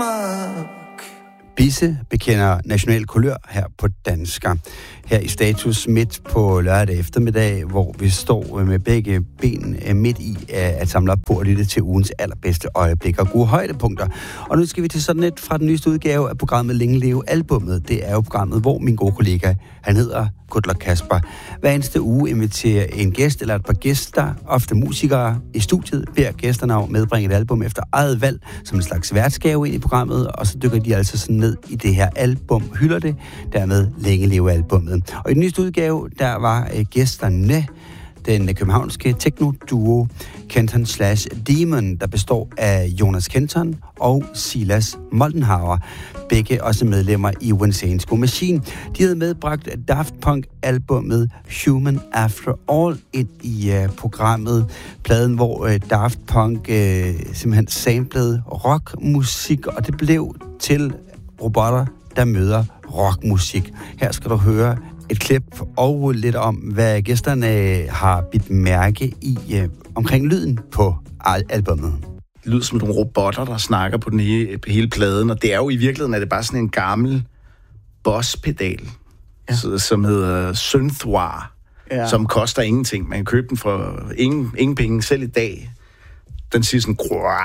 Danmark. Bisse bekender national kulør her på Dansker. Her i Status midt på lørdag eftermiddag, hvor vi står med begge ben midt i at samle op på at lytte til ugens allerbedste øjeblikker og gode højdepunkter. Og nu skal vi til sådan et fra den nyeste udgave af programmet Længe Leve Albummet. Det er jo programmet, hvor min gode kollega, han hedder Gudler Kasper, hver eneste uge inviterer en gæst eller et par gæster, ofte musikere, i studiet, beder gæsterne om at medbringe et album efter eget valg, som en slags værtsgave ind i programmet, og så dykker de altså sådan ned i det her album, hylder det, dermed Længe Leve Albummet. Og i den nyeste udgave, der var gæsterne den københavnske techno-duo Kenton / Demon, der består af Jonas Kenton og Silas Moldenhauer, begge også medlemmer i Insane School Machine. De havde medbragt Daft Punk-albummet Human After All ind i programmet, pladen, hvor Daft Punk simpelthen samplede rockmusik, og det blev til robotter, der møder rockmusik. Her skal du høre et klip og lidt om, hvad gæsterne har bidt mærke i omkring lyden på albummet. Det lyder som nogle robotter, der snakker på den hele pladen, og det er jo i virkeligheden, at det bare sådan en gammel Boss-pedal, som hedder Synthwire, som koster ingenting. Man kan købe den for ingen penge, selv i dag. Den siger sådan...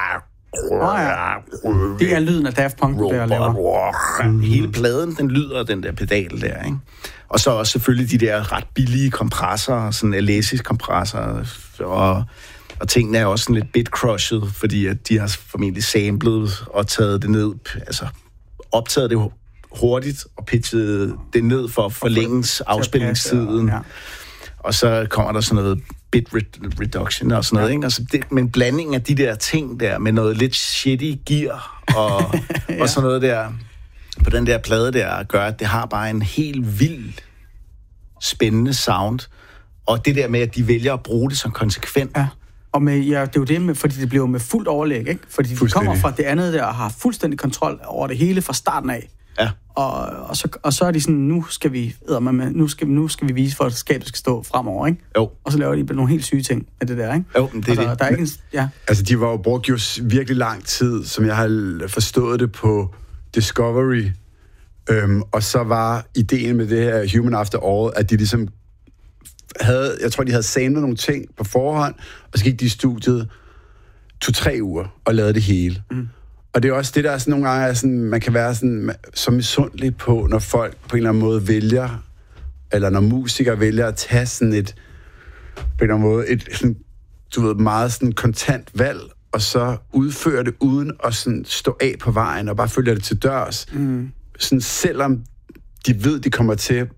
Det er lyden af Daft Punk, der laver. Hele pladen, den lyder den der pedal der, ikke? Og så også selvfølgelig de der ret billige kompressorer, sådan Alesis kompressorer, og tingene er også sådan lidt bit-crushed, fordi at de har formentlig samlet og taget det ned, altså optaget det hurtigt og pitchet det ned for at forlænges afspilningstiden. Ja. Og så kommer der sådan noget bit reduction og sådan noget, ikke? Altså men blandingen af de der ting der med noget lidt shitty gear og sådan noget der på den der plade der gør, at det har bare en helt vild spændende sound. Og det der med, at de vælger at bruge det som konsekvent. Ja. Og det er jo det med, fordi det bliver med fuldt overlæg, ikke? Fordi de kommer fra det andet der og har fuldstændig kontrol over det hele fra starten af. Ja. Og så er de sådan, nu skal vi vise, for at skabet skal stå fremover, ikke? Jo. Og så laver de nogle helt syge ting med det der, ikke? Jo, det er det. Der er ikke Altså, de var jo brugt jo virkelig lang tid, som jeg har forstået det på Discovery. Og så var ideen med det her Human After All, at de ligesom jeg tror, de havde samlet nogle ting på forhånd, og så gik de i studiet 2-3 uger og lavede det hele. Mm. Og det er også det, der er sådan nogle gange, er sådan, man kan være sådan, så misundelig på, når folk på en eller anden måde vælger, eller når musikere vælger at tage sådan et, på en eller anden måde, et sådan, du ved, meget sådan kontant valg, og så udføre det uden at sådan stå af på vejen, og bare følge det til dørs. Mm. Sådan, selvom de ved, de kommer til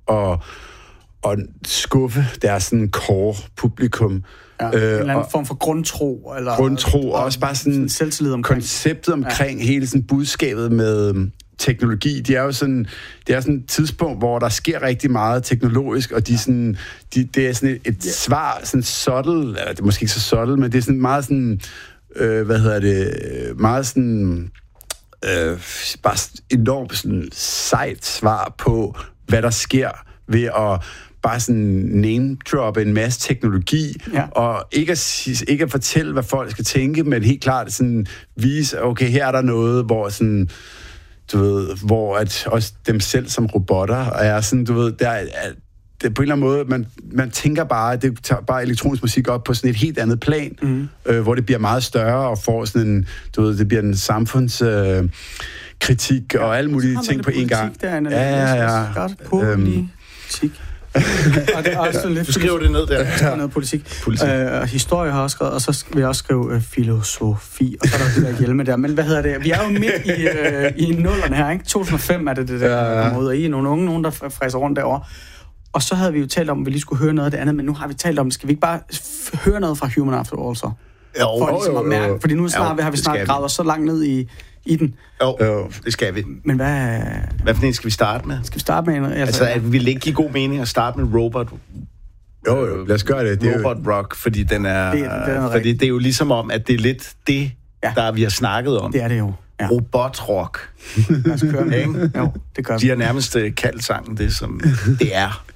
at skuffe deres sådan core-publikum. Ja, en eller anden form for grundtro. Eller grundtro, og også bare sådan selvtillid omkring. Konceptet omkring hele sådan budskabet med teknologi. Det er sådan et tidspunkt, hvor der sker rigtig meget teknologisk, og det er sådan et svar, sådan subtle, eller det er måske ikke så subtle, men det er sådan meget sådan, meget sådan, bare enormt sådan sejt svar på, hvad der sker ved at bare sådan name-droppe en masse teknologi, og ikke at fortælle, hvad folk skal tænke, men helt klart sådan vise, okay, her er der noget, hvor sådan, du ved, hvor at også dem selv som robotter er sådan, du ved, det er på en eller anden måde, man tænker bare, det tager bare elektronisk musik op på sådan et helt andet plan, hvor det bliver meget større og får sådan en, du ved, det bliver en samfunds kritik og alle mulige ting på en gang. Godt politik. Og det er også lidt, du skriver det ned der. Noget politik. Historie har også skrevet, og så vil jeg også skrive filosofi, og så er der det der hjelme der. Men hvad hedder det? Vi er jo midt i nullerne her, ikke? 2005 er det der måde, og I er nogle unge, nogen der fræser rundt derovre. Og så havde vi jo talt om, at vi lige skulle høre noget af det andet, men nu har vi talt om, skal vi ikke bare høre noget fra Human After All så? For at mærke, fordi nu har vi snart gravet så langt ned i den. Jo, det skal vi. Men hvad for en skal vi starte med? Skal vi starte med en? Altså, vil det ikke give god mening at starte med Robot? Jo, lad os gøre det. Robot Rock, fordi den er fordi det er jo ligesom om, at det er lidt det, der vi har snakket om. Det er det jo. Ja. Robotrock. Lad os køre med. Jo, det gør vi. De har nærmest kaldt sangen det, som det er.